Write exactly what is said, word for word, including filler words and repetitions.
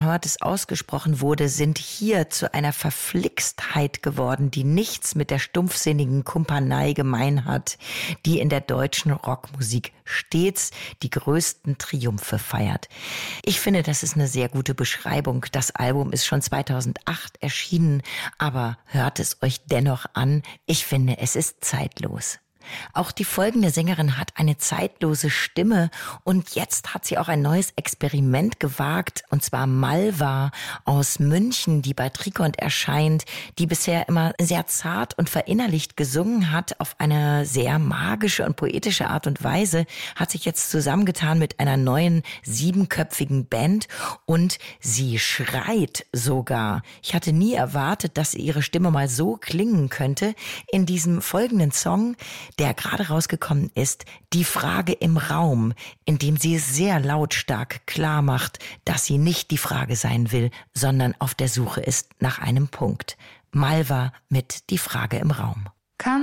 hört es ausgesprochen wurde, sind hier zu einer Verflixtheit geworden, die nichts mit der stumpfsinnigen Kumpanei gemein hat, die in der deutschen Rockmusik stets die größten Triumphe feiert. Ich finde, das ist eine sehr gute Beschreibung. Das Album ist schon zweitausendacht erschienen, aber hört es euch dennoch an. Ich finde, es ist zeitlos. Auch die folgende Sängerin hat eine zeitlose Stimme und jetzt hat sie auch ein neues Experiment gewagt, und zwar Malva aus München, die bei Trikont erscheint, die bisher immer sehr zart und verinnerlicht gesungen hat auf eine sehr magische und poetische Art und Weise, hat sich jetzt zusammengetan mit einer neuen siebenköpfigen Band und sie schreit sogar. Ich hatte nie erwartet, dass ihre Stimme mal so klingen könnte. In diesem folgenden Song, der gerade rausgekommen ist, Die Frage im Raum, in dem sie sehr lautstark klar macht, dass sie nicht die Frage sein will, sondern auf der Suche ist nach einem Punkt. Malva mit Die Frage im Raum.